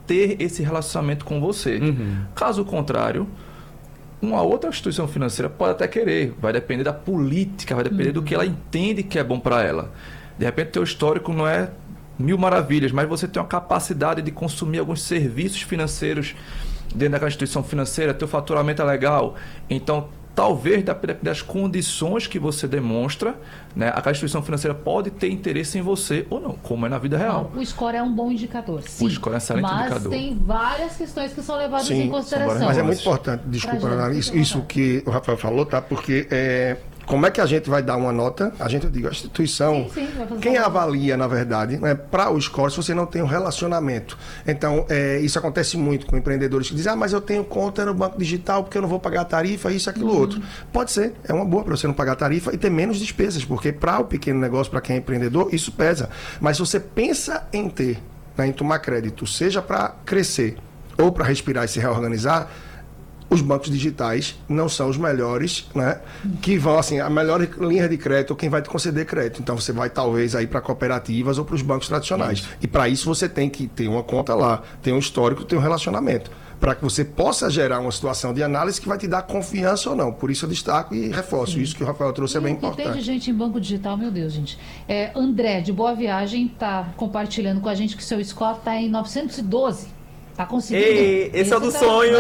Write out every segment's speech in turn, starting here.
ter esse relacionamento com você. Caso contrário, uma outra instituição financeira pode até querer, vai depender da política, vai depender do que ela entende que é bom para ela. De repente, teu histórico não é mil maravilhas, mas você tem uma capacidade de consumir alguns serviços financeiros dentro daquela instituição financeira, teu faturamento é legal, então talvez, dependendo das condições que você demonstra, né, aquela instituição financeira pode ter interesse em você ou não, como é na vida real. O score é um bom indicador, sim. O score é um excelente indicador. Mas tem várias questões que são levadas em consideração. Mas é muito importante, desculpa, isso que o Rafael falou, tá? Porque como é que a gente vai dar uma nota? A instituição, quem avalia, na verdade, né, para o score, se você não tem um relacionamento. Então, isso acontece muito com empreendedores que dizem, mas eu tenho conta no banco digital porque eu não vou pagar a tarifa, isso, aquilo, outro. Pode ser, é uma boa para você não pagar a tarifa e ter menos despesas, porque para o pequeno negócio, para quem é empreendedor, isso pesa. Mas se você pensa em ter, né, em tomar crédito, seja para crescer ou para respirar e se reorganizar, os bancos digitais não são os melhores, né? Que vão, assim, a melhor linha de crédito ou quem vai te conceder crédito. Então, você vai, talvez, aí para cooperativas ou para os bancos tradicionais. E, para isso, você tem que ter uma conta lá, ter um histórico, ter um relacionamento, para que você possa gerar uma situação de análise que vai te dar confiança ou não. Por isso, eu destaco e reforço. Isso que o Rafael trouxe é bem importante. Tem de gente em banco digital, meu Deus, gente. André, de Boa Viagem, está compartilhando com a gente que seu score está em 912. Tá conseguindo. Esse é o dos sonhos.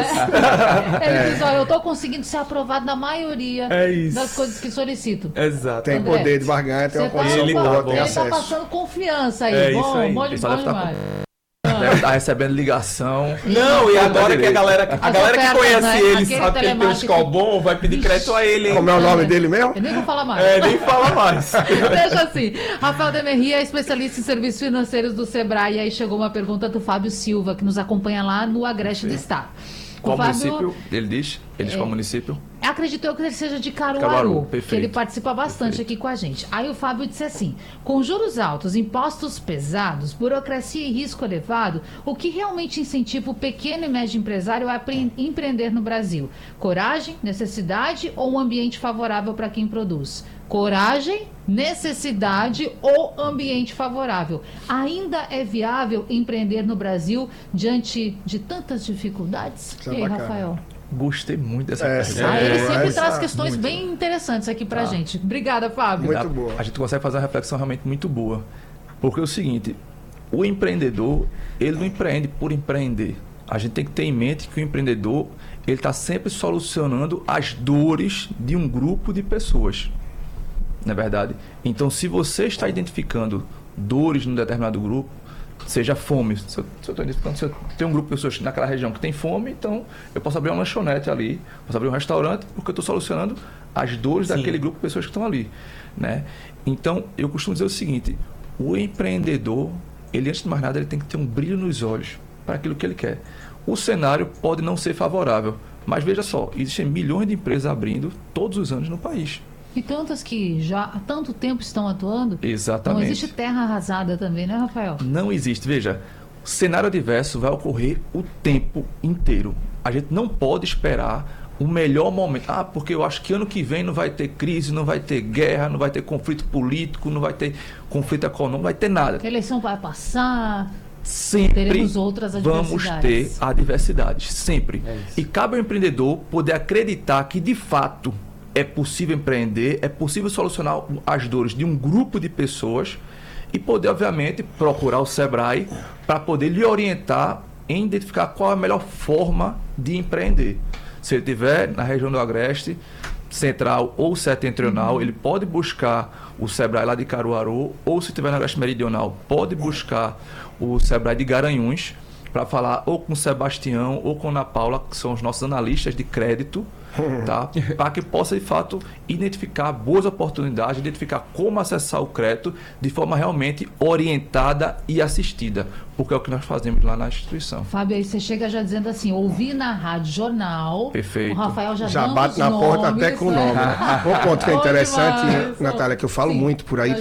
Ele diz, eu tô conseguindo ser aprovado na maioria das coisas que solicito. Exato. Tem André, poder de barganha, tem uma condição boa, tem acesso. Ele tá passando confiança aí. Isso aí. Bom demais. Deve estar recebendo ligação. Não, e agora que a galera que conhece, né, ele sabe que ele tem um score bom, vai pedir crédito a ele. Como é o nome dele mesmo? Eu nem vou falar mais. Nem fala mais. Deixa assim. Rafael Demerria é especialista em serviços financeiros do Sebrae. E aí chegou uma pergunta do Fábio Silva, que nos acompanha lá no Agreste do Estado. Qual município? Ele diz? Ele diz qual município? Acredito eu que ele seja de Caruaru, que ele participa bastante aqui com a gente. Aí o Fábio disse assim, com juros altos, impostos pesados, burocracia e risco elevado, o que realmente incentiva o pequeno e médio empresário a empreender no Brasil? Coragem, necessidade ou um ambiente favorável para quem produz? Coragem, necessidade ou ambiente favorável. Ainda é viável empreender no Brasil diante de tantas dificuldades? E aí, Rafael? Gostei muito dessa pergunta. Ele sempre traz questões bem interessantes aqui pra gente. Obrigada, Fábio. Muito boa. A gente consegue fazer uma reflexão realmente muito boa. Porque é o seguinte, o empreendedor, ele não empreende por empreender. A gente tem que ter em mente que o empreendedor, ele está sempre solucionando as dores de um grupo de pessoas. Não é verdade? Então, se você está identificando dores num determinado grupo, seja fome, se eu tenho um grupo de pessoas naquela região que tem fome, então eu posso abrir uma lanchonete ali, posso abrir um restaurante, porque eu estou solucionando as dores daquele grupo de pessoas que estão ali, né? Então, eu costumo dizer o seguinte, o empreendedor, ele antes de mais nada, ele tem que ter um brilho nos olhos para aquilo que ele quer. O cenário pode não ser favorável, mas veja só, existem milhões de empresas abrindo todos os anos no país. E tantas que já há tanto tempo estão atuando. Exatamente. Não existe terra arrasada também, né, Rafael? Não existe. Veja, o cenário adverso vai ocorrer o tempo inteiro. A gente não pode esperar o melhor momento. Porque eu acho que ano que vem não vai ter crise, não vai ter guerra, não vai ter conflito político, não vai ter conflito econômico, não vai ter nada. A eleição vai passar. Sempre teremos outras vamos ter adversidades. Sempre. E cabe ao empreendedor poder acreditar que, de fato, é possível empreender, é possível solucionar as dores de um grupo de pessoas e poder, obviamente, procurar o Sebrae para poder lhe orientar em identificar qual é a melhor forma de empreender. Se ele estiver na região do Agreste, Central ou Setentrional, ele pode buscar o Sebrae lá de Caruaru, ou se estiver na Agreste Meridional, pode buscar o Sebrae de Garanhuns para falar ou com o Sebastião ou com a Ana Paula, que são os nossos analistas de crédito, tá? Para que possa, de fato, identificar boas oportunidades, identificar como acessar o crédito de forma realmente orientada e assistida, porque é o que nós fazemos lá na instituição. Fábio, aí você chega já dizendo assim, ouvi na rádio jornal. Perfeito. O Rafael já bate na porta até com o nome. Um ponto que é interessante, Natália, que eu falo muito por aí,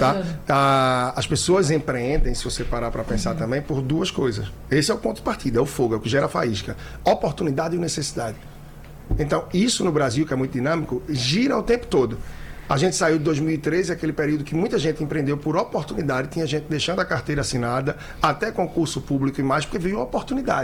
tá? As pessoas empreendem, se você parar para pensar também, por duas coisas. Esse é o ponto de partida, é o fogo, é o que gera faísca. Oportunidade e necessidade. Então, isso no Brasil, que é muito dinâmico, gira o tempo todo. A gente saiu de 2013, aquele período que muita gente empreendeu por oportunidade, tinha gente deixando a carteira assinada, até concurso público e mais, porque veio oportunidade.